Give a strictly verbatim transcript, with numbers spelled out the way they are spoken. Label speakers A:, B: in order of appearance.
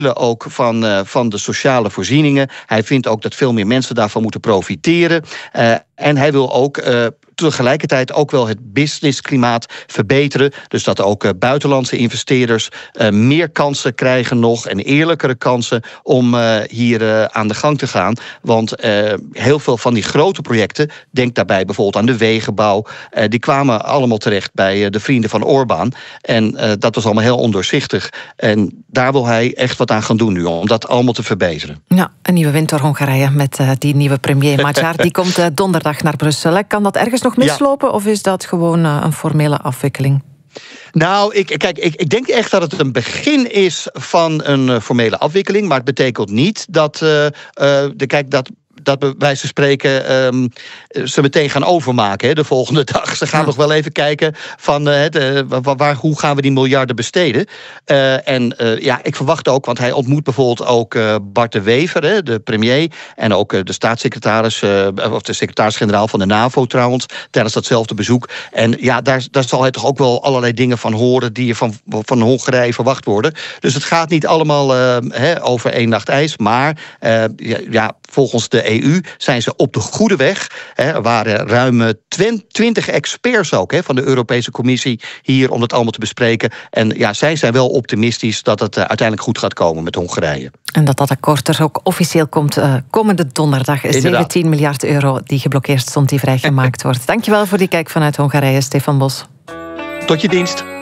A: ook van, uh, van de sociale voorzieningen. Hij vindt ook dat veel meer mensen daarvan moeten profiteren. Uh, en hij wil ook uh, tegelijkertijd ook wel het businessklimaat verbeteren. Dus dat ook uh, buitenlandse investeerders uh, meer kansen krijgen nog en eerlijkere kansen om uh, hier uh, aan de gang te gaan. Want uh, heel veel van die grote projecten, denk daarbij bijvoorbeeld aan de wegenbouw, uh, die kwamen allemaal terecht bij uh, de vrienden van Orbán. En uh, dat was allemaal heel ondoorzichtig. En daar wil hij echt wat aan gaan doen nu, om dat allemaal te verbeteren.
B: Ja, een nieuwe wind door Hongarije met uh, die nieuwe premier Magyar. Die komt uh, donderdag naar Brussel. Hè. Kan dat ergens nog mislopen, ja, of is dat gewoon uh, een formele afwikkeling?
A: Nou, ik, kijk, ik, ik denk echt dat het een begin is van een uh, formele afwikkeling. Maar het betekent niet dat, uh, uh, de, kijk, dat dat bij wijze van spreken um, ze meteen gaan overmaken hè, de volgende dag. Ze gaan ja. nog wel even kijken van uh, de, waar, waar, hoe gaan we die miljarden besteden. Uh, en uh, ja, ik verwacht ook, want hij ontmoet bijvoorbeeld ook uh, Bart de Wever, hè, de premier, en ook uh, de staatssecretaris, uh, of de secretaris-generaal van de NAVO trouwens, tijdens datzelfde bezoek. En ja, daar, daar zal hij toch ook wel allerlei dingen van horen die je van, van Hongarije verwacht worden. Dus het gaat niet allemaal uh, hè, over één nacht ijs, maar uh, ja, ja, volgens de E U zijn ze op de goede weg. Er waren ruim twintig experts ook hè, van de Europese Commissie hier om het allemaal te bespreken. En ja, zij zijn wel optimistisch dat het uiteindelijk goed gaat komen met Hongarije.
B: En dat dat akkoord er ook officieel komt uh, komende donderdag. Inderdaad. zeventien miljard euro die geblokkeerd stond, die vrijgemaakt wordt. Dankjewel voor die kijk vanuit Hongarije, Stefan Bos.
A: Tot je dienst.